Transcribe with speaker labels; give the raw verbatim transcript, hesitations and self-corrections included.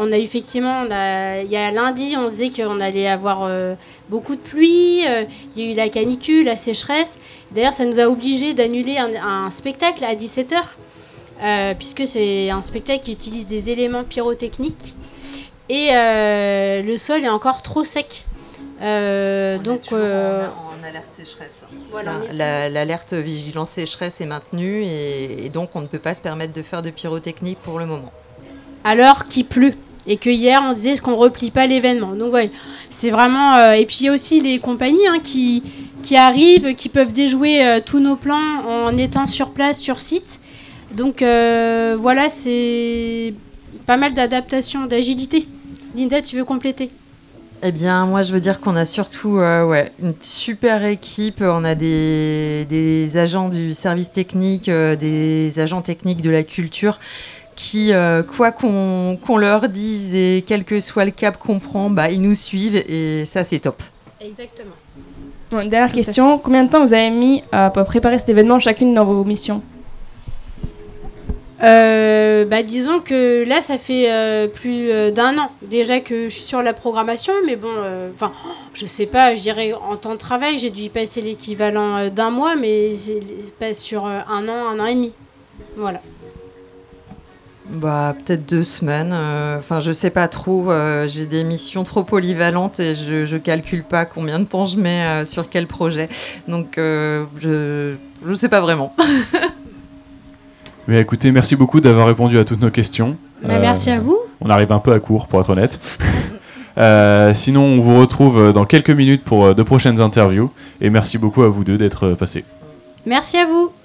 Speaker 1: on a effectivement, on a, il y a lundi, on disait qu'on allait avoir euh, beaucoup de pluie. Euh, il y a eu la canicule, la sécheresse. D'ailleurs, ça nous a obligés d'annuler un, un spectacle à dix-sept heures, euh, puisque c'est un spectacle qui utilise des éléments pyrotechniques. Et euh, le sol est encore trop sec. Euh,
Speaker 2: on
Speaker 1: donc,
Speaker 2: est toujours
Speaker 1: euh,
Speaker 2: en, en alerte sécheresse.
Speaker 1: Voilà,
Speaker 2: la, la, l'alerte vigilance sécheresse est maintenue et, et donc on ne peut pas se permettre de faire de pyrotechnie pour le moment.
Speaker 1: Alors qu'il pleut. Et que hier, on se disait, est-ce qu'on ne replie pas l'événement? Donc, ouais, c'est vraiment... Euh, et puis, il y a aussi les compagnies hein, qui, qui arrivent, qui peuvent déjouer euh, tous nos plans en étant sur place, sur site. Donc, euh, voilà, c'est pas mal d'adaptation, d'agilité. Linda, tu veux compléter?
Speaker 2: Eh bien, moi, je veux dire qu'on a surtout euh, ouais, une super équipe. On a des, des agents du service technique, euh, des agents techniques de la culture qui, euh, quoi qu'on, qu'on leur dise et quel que soit le cap qu'on prend, bah, ils nous suivent et ça, c'est top.
Speaker 1: Exactement.
Speaker 3: Bon, dernière question. Combien de temps vous avez mis à préparer cet événement chacune dans vos missions?
Speaker 1: Euh, bah, disons que là, ça fait euh, plus euh, d'un an déjà que je suis sur la programmation, mais bon, enfin, euh, je sais pas, je dirais en temps de travail, j'ai dû y passer l'équivalent euh, d'un mois, mais c'est pas sur euh, un an, un an et demi. Voilà.
Speaker 2: Bah, peut-être deux semaines. Enfin, euh, je sais pas trop. Euh, j'ai des missions trop polyvalentes et je, je calcule pas combien de temps je mets euh, sur quel projet. Donc, euh, je, je sais pas vraiment.
Speaker 4: Mais écoutez, merci beaucoup d'avoir répondu à toutes nos questions.
Speaker 1: Bah, euh, merci à vous.
Speaker 4: On arrive un peu à court, pour être honnête. euh, sinon, on vous retrouve dans quelques minutes pour de prochaines interviews. Et merci beaucoup à vous deux d'être passés.
Speaker 1: Merci à vous.